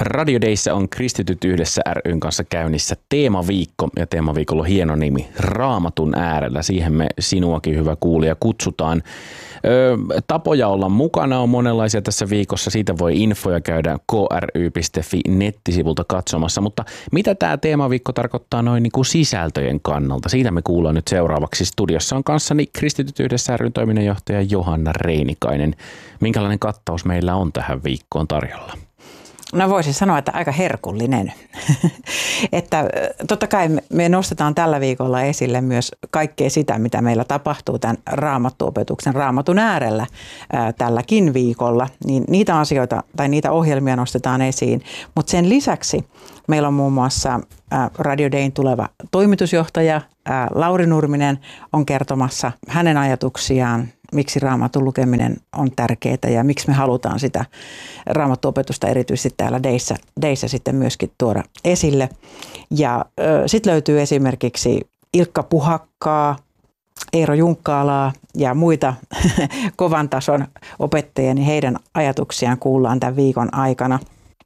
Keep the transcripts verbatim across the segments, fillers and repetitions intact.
Radio Dayssä on Kristityt yhdessä ry:n kanssa käynnissä Teemaviikko, ja Teemaviikolla on hieno nimi Raamatun äärellä. Siihen me sinuakin, hyvä kuulija, kutsutaan. Ö, tapoja olla mukana on monenlaisia tässä viikossa. Siitä voi infoja käydä k r y piste f i nettisivulta katsomassa. Mutta mitä tämä Teemaviikko tarkoittaa noin niin kuin sisältöjen kannalta? Siitä me kuullaan nyt seuraavaksi. Studiossa on kanssani Kristityt yhdessä ry:n toiminnanjohtaja Johanna Reinikainen. Minkälainen kattaus meillä on tähän viikkoon tarjolla? No voisin sanoa, että aika herkullinen. Että totta kai me nostetaan tällä viikolla esille myös kaikkea sitä, mitä meillä tapahtuu tämän raamattuopetuksen raamatun äärellä ää, tälläkin viikolla. Niin niitä asioita tai niitä ohjelmia nostetaan esiin, mutta sen lisäksi meillä on muun muassa ää, Radio Dayn tuleva toimitusjohtaja ää, Lauri Nurminen on kertomassa hänen ajatuksiaan, miksi raamatun lukeminen on tärkeää ja miksi me halutaan sitä raamattuopetusta erityisesti täällä Dayssä, Dayssä sitten myöskin tuoda esille. Ja sitten löytyy esimerkiksi Ilkka Puhakkaa, Eero Junkkaalaa ja muita kovan tason opettajia, niin heidän ajatuksiaan kuullaan tämän viikon aikana.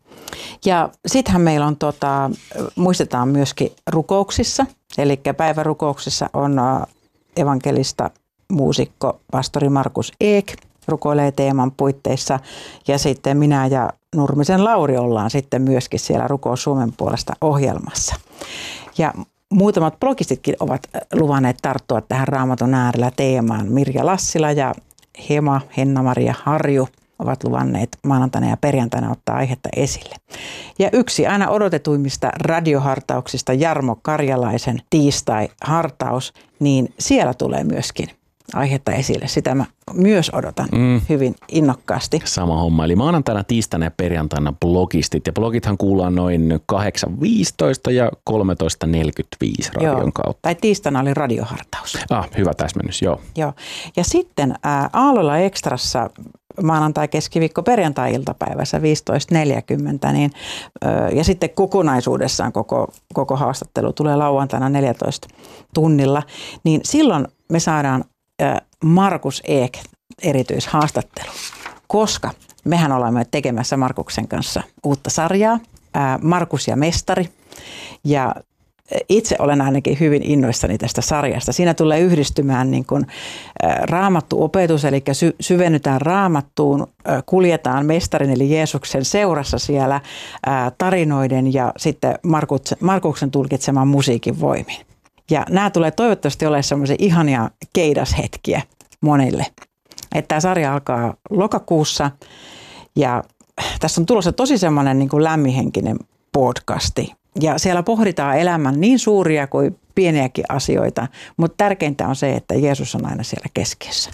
Ja sittenhän meillä on, tota, muistetaan myöskin rukouksissa, eli päivärukouksissa on evankelista muusikko, pastori Markus Eek rukoilee teeman puitteissa ja sitten minä ja Nurmisen Lauri ollaan sitten myöskin siellä Rukous Suomen puolesta ohjelmassa. Ja muutamat blogistitkin ovat luvanneet tarttua tähän Raamatun äärellä teemaan. Mirja Lassila ja Hema Henna-Maria Harju ovat luvanneet maanantaina ja perjantaina ottaa aihetta esille. Ja yksi aina odotetuimmista radiohartauksista, Jarmo Karjalaisen tiistai-hartaus, niin siellä tulee myöskin aihetta esille. Sitä mä myös odotan mm. hyvin innokkaasti. Sama homma. Eli maanantaina, tiistaina ja perjantaina blogistit. Ja blogithan kuullaan noin kahdeksan viisitoista ja kolmetoista neljäkymmentäviisi radion joo. kautta. Tai tiistaina oli radiohartaus. Ah, hyvä täsmennys, joo. joo. Ja sitten ää, Aallolla Ekstrassa maanantai, keskiviikko, perjantai-iltapäivässä viisitoista neljäkymmentä, niin, ja sitten kokonaisuudessaan koko, koko haastattelu tulee lauantaina neljätoista tunnilla, niin silloin me saadaan Markus Eek erityishaastattelu, koska mehän olemme tekemässä Markuksen kanssa uutta sarjaa, Markus ja mestari, ja itse olen ainakin hyvin innoissani tästä sarjasta. Siinä tulee yhdistymään niin kuin raamattuopetus, eli sy- syvennytään raamattuun, kuljetaan mestarin eli Jeesuksen seurassa siellä tarinoiden ja sitten Markuksen, Markuksen tulkitseman musiikin voimin. Ja nämä tulee toivottavasti olemaan semmoisia ihania keidashetkiä monille. Että tämä sarja alkaa lokakuussa ja tässä on tulossa tosi semmoinen niin kuin lämminhenkinen podcasti. Ja siellä pohditaan elämän niin suuria kuin pieniäkin asioita, mutta tärkeintä on se, että Jeesus on aina siellä keskiössä.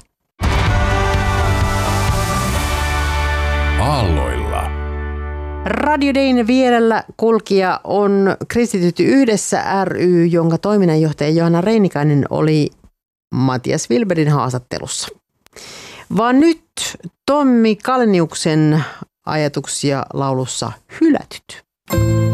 Aalloilla. Radio Dayn vierellä kulkija on Kristityt yhdessä ry, jonka toiminnanjohtaja Johanna Reinikainen oli Matias Wilbergin haastattelussa. Vaan nyt Tommi Kalniuksen ajatuksia laulussa Hylätyt.